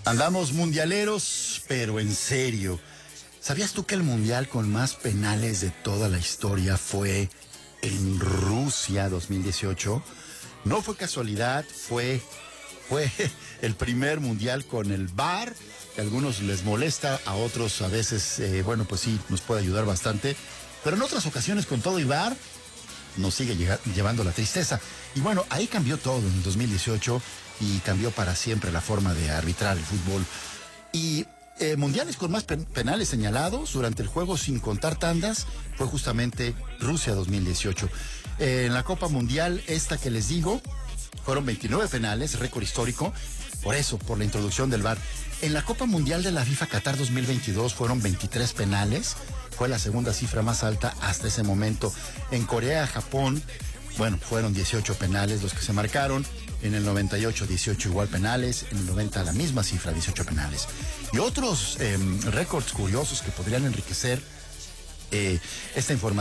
Andamos mundialeros, pero en serio. ¿Sabías tú que el mundial con más penales de toda la historia fue en Rusia 2018? No fue casualidad, fue el primer mundial con el VAR, que a algunos les molesta, a otros a veces, pues sí, nos puede ayudar bastante. Pero en otras ocasiones con todo y VAR nos sigue llevando la tristeza. Y bueno, ahí cambió todo en 2018 y cambió para siempre la forma de arbitrar el fútbol. Y mundiales con más penales señalados durante el juego sin contar tandas fue justamente Rusia 2018. En la Copa Mundial, esta que les digo, fueron 29 penales, récord histórico, por la introducción del VAR. En la Copa Mundial de la FIFA Qatar 2022 fueron 23 penales, fue la segunda cifra más alta hasta ese momento. En Corea, Japón, fueron 18 penales los que se marcaron. En el 98, 18 igual penales. En el 90, la misma cifra, 18 penales. Y otros récords curiosos que podrían enriquecer esta información.